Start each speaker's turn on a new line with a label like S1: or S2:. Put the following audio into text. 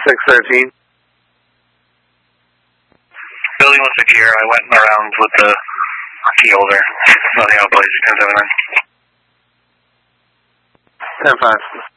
S1: 613.
S2: Building was secure. I went around with the key holder. Nothing out, please. 1079.
S1: 10-5.